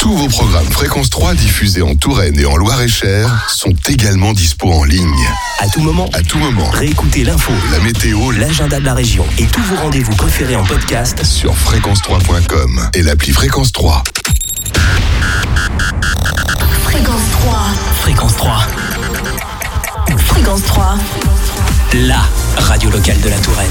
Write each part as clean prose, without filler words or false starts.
Tous vos programmes Fréquence 3 diffusés en Touraine et en Loir-et-Cher sont également dispo en ligne. À tout moment. Réécoutez l'info, la météo, l'agenda de la région et tous vos rendez-vous préférés en podcast sur fréquence3.com et l'appli Fréquence 3. Fréquence 3. Fréquence 3. Fréquence 3. La radio locale de la Touraine.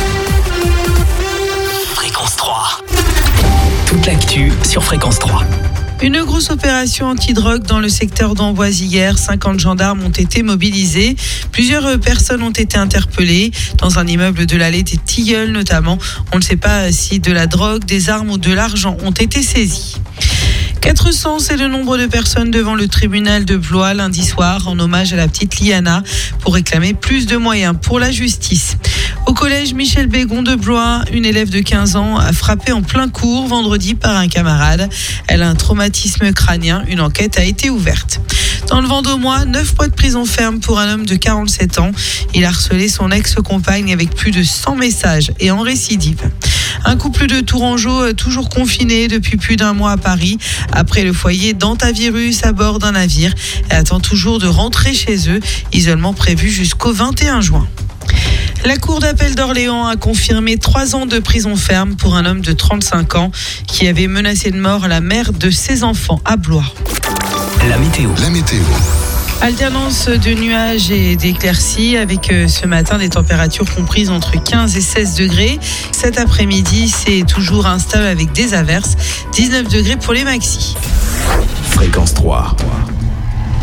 Fréquence 3. Toute l'actu sur Fréquence 3. Une grosse opération anti-drogue dans le secteur d'Amboise hier. 50 gendarmes ont été mobilisés. Plusieurs personnes ont été interpellées dans un immeuble de l'allée des Tilleuls notamment. On ne sait pas si de la drogue, des armes ou de l'argent ont été saisis. 400, c'est le nombre de personnes devant le tribunal de Blois lundi soir en hommage à la petite Liana pour réclamer plus de moyens pour la justice. Au collège Michel Bégon de Blois, une élève de 15 ans a frappé en plein cours vendredi par un camarade. Elle a un traumatisme crânien. Une enquête a été ouverte. Dans le Vendômois, 9 mois de prison ferme pour un homme de 47 ans. Il a harcelé son ex-compagne avec plus de 100 messages et en récidive. Un couple de Tourangeaux toujours confiné depuis plus d'un mois à Paris après le foyer d'antavirus à bord d'un navire et attend toujours de rentrer chez eux. Isolement prévu jusqu'au 21 juin. La Cour d'appel d'Orléans a confirmé 3 ans de prison ferme pour un homme de 35 ans qui avait menacé de mort la mère de ses enfants à Blois. La météo. Alternance de nuages et d'éclaircies avec ce matin des températures comprises entre 15 et 16 degrés. Cet après-midi, c'est toujours instable avec des averses. 19 degrés pour les maxis. Fréquence 3.